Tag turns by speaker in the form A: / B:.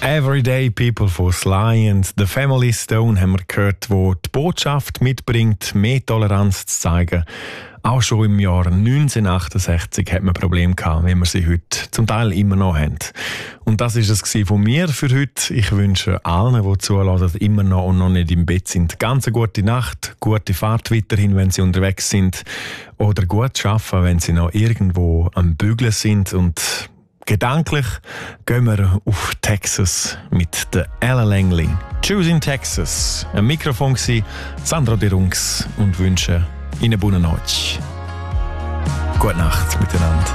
A: Everyday People von Sly and The Family Stone haben wir gehört, wo die Botschaft mitbringt, mehr Toleranz zu zeigen. Auch schon im Jahr 1968 hat man Probleme gehabt, wie wir sie heute zum Teil immer noch haben. Und das ist es von mir für heute. Ich wünsche allen, die zuhören, immer noch und noch nicht im Bett sind, ganz eine gute Nacht, gute Fahrt weiterhin, wenn sie unterwegs sind, oder gut arbeiten, wenn sie noch irgendwo am Bügeln sind. Und gedanklich gehen wir auf Texas mit der Ella Langley. Tschüss in Texas. Am Mikrofon war Sandro De Rungs und wünsche Ihnen gute Nacht. Gute Nacht miteinander.